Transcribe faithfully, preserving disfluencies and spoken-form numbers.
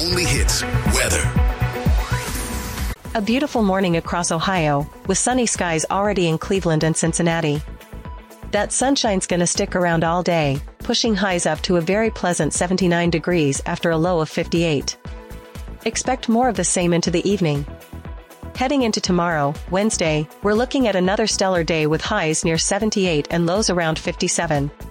only hits, weather. A beautiful morning across Ohio, with sunny skies already in Cleveland and Cincinnati. That sunshine's gonna stick around all day, pushing highs up to a very pleasant seventy-nine degrees after a low of fifty-eight. Expect more of the same into the evening. Heading into tomorrow, Wednesday, we're looking at another stellar day with highs near seventy-eight and lows around fifty-seven.